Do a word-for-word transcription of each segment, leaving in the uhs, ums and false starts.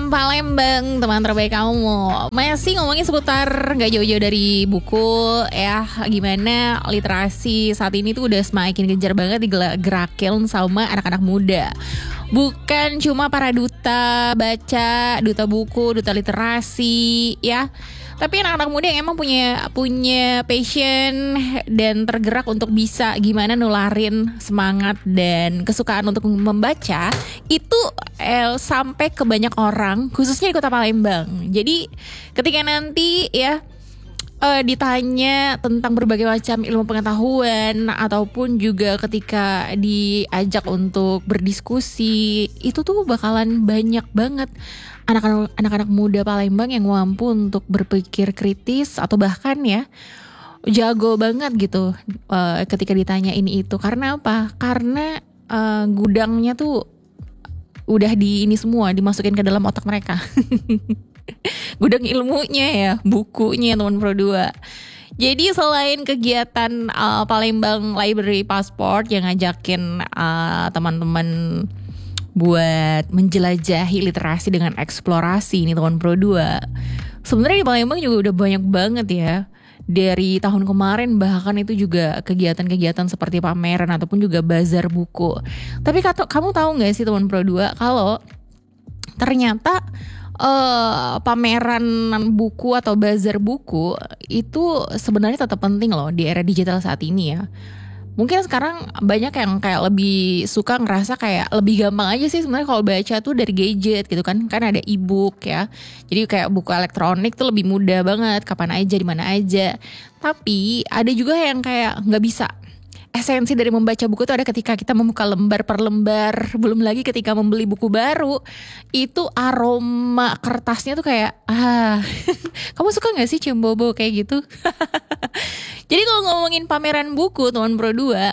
Palembang, teman terbaik kamu. Masih ngomongin seputar gak jauh-jauh dari buku ya. Gimana literasi saat ini tuh udah semakin gencar banget digerakin sama anak-anak muda. Bukan cuma para duta baca, duta buku, duta literasi ya, tapi anak-anak muda yang emang punya punya passion dan tergerak untuk bisa gimana nularin semangat dan kesukaan untuk membaca itu eh, sampai ke banyak orang, khususnya di Kota Palembang. Jadi ketika nanti ya Uh, ditanya tentang berbagai macam ilmu pengetahuan ataupun juga ketika diajak untuk berdiskusi, itu tuh bakalan banyak banget anak-anak anak-anak muda Palembang yang mampu untuk berpikir kritis atau bahkan ya jago banget gitu uh, ketika ditanya ini itu. Karena apa? Karena uh, gudangnya tuh udah di ini semua dimasukin ke dalam otak mereka. Gudang ilmunya ya, bukunya teman Pro dua. Jadi selain kegiatan uh, Palembang Library Passport yang ngajakin uh, teman-teman buat menjelajahi literasi dengan eksplorasi ini teman Pro dua, sebenarnya di Palembang juga udah banyak banget ya. Dari tahun kemarin bahkan itu juga kegiatan-kegiatan seperti pameran ataupun juga bazar buku. Tapi kata, kamu tahu gak sih teman Pro dua kalau ternyata Uh, pameran buku atau bazar buku itu sebenarnya tetap penting loh di era digital saat ini ya. Mungkin sekarang banyak yang kayak lebih suka ngerasa kayak lebih gampang aja sih sebenarnya kalau baca tuh dari gadget gitu kan. Kan ada e-book ya. Jadi kayak buku elektronik tuh lebih mudah banget, kapan aja, di mana aja. Tapi ada juga yang kayak nggak bisa. Esensi dari membaca buku itu ada ketika kita membuka lembar per lembar. Belum lagi ketika membeli buku baru, itu aroma kertasnya tuh kayak ah, kamu suka gak sih cium bobo kayak gitu? Jadi kalau ngomongin pameran buku teman Pro dua,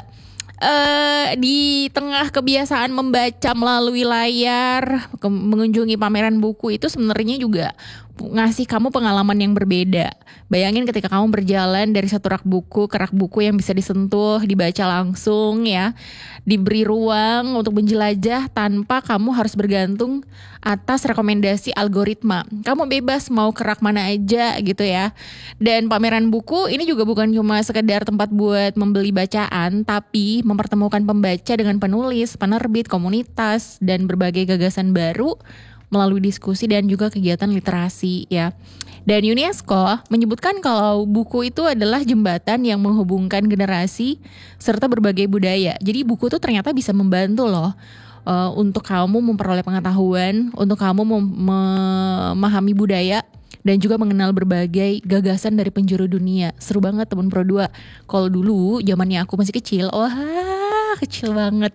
uh, di tengah kebiasaan membaca melalui layar, ke- mengunjungi pameran buku itu sebenarnya juga ngasih kamu pengalaman yang berbeda. Bayangin ketika kamu berjalan dari satu rak buku ke rak buku yang bisa disentuh, dibaca langsung ya, diberi ruang untuk menjelajah tanpa kamu harus bergantung atas rekomendasi algoritma. Kamu bebas mau ke rak mana aja gitu ya. Dan pameran buku ini juga bukan cuma sekedar tempat buat membeli bacaan, tapi mempertemukan pembaca dengan penulis, penerbit, komunitas, dan berbagai gagasan baru melalui diskusi dan juga kegiatan literasi ya. Dan UNESCO menyebutkan kalau buku itu adalah jembatan yang menghubungkan generasi serta berbagai budaya. Jadi buku itu ternyata bisa membantu loh uh, untuk kamu memperoleh pengetahuan, untuk kamu mem- memahami budaya dan juga mengenal berbagai gagasan dari penjuru dunia. Seru banget teman Pro dua. Kalau dulu zamannya aku masih kecil, wah kecil banget.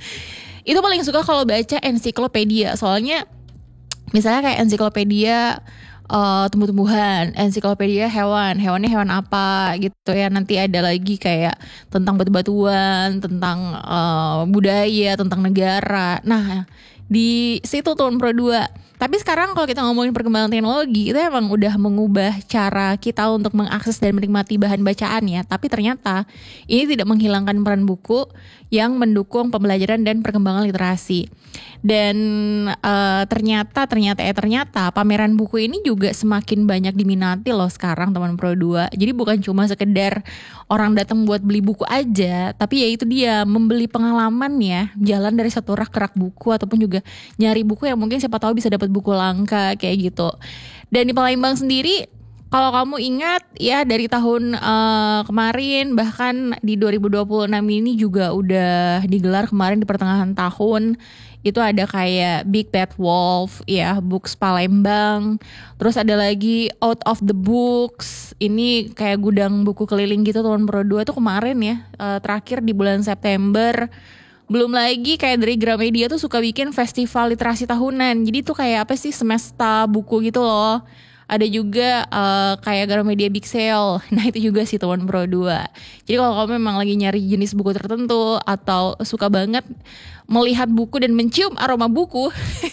Itu paling suka kalau baca ensiklopedia. Soalnya misalnya kayak ensiklopedia uh, tumbuh-tumbuhan, ensiklopedia hewan, hewannya hewan apa gitu ya. Nanti ada lagi kayak tentang batu-batuan, tentang uh, budaya, tentang negara. Nah di situ tahun Pro dua. Tapi sekarang kalau kita ngomongin perkembangan teknologi, itu emang udah mengubah cara kita untuk mengakses dan menikmati bahan bacaan ya. Tapi ternyata ini tidak menghilangkan peran buku yang mendukung pembelajaran dan perkembangan literasi. Dan uh, ternyata ternyata eh ternyata pameran buku ini juga semakin banyak diminati loh sekarang teman Pro dua. Jadi bukan cuma sekedar orang datang buat beli buku aja, tapi ya itu dia membeli pengalaman ya, jalan dari satu rak ke rak buku ataupun juga nyari buku yang mungkin siapa tahu bisa dapat buku langka kayak gitu. Dan di Palembang sendiri, kalau kamu ingat ya dari tahun uh, kemarin bahkan di dua ribu dua puluh enam ini juga udah digelar kemarin di pertengahan tahun. Itu ada kayak Big Bad Wolf ya, Books Palembang. Terus ada lagi Out of the Books. Ini kayak gudang buku keliling gitu tahun Pro dua tuh kemarin ya, uh, terakhir di bulan September. Belum lagi kayak dari Gramedia tuh suka bikin festival literasi tahunan. Jadi tuh kayak apa sih, semesta buku gitu loh. Ada juga uh, kayak Gramedia Big Sale. Nah itu juga sih teman Pro dua. Jadi kalau kamu memang lagi nyari jenis buku tertentu atau suka banget melihat buku dan mencium aroma buku,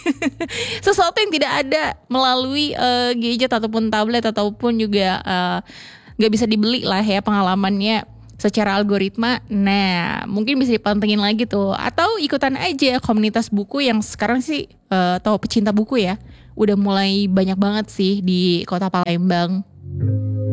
sesuatu yang tidak ada melalui uh, gadget ataupun tablet ataupun juga uh, gak bisa dibeli lah ya pengalamannya secara algoritma. Nah mungkin bisa dipantengin lagi tuh, atau ikutan aja komunitas buku yang sekarang sih uh, atau pecinta buku ya udah mulai banyak banget sih di kota Palembang.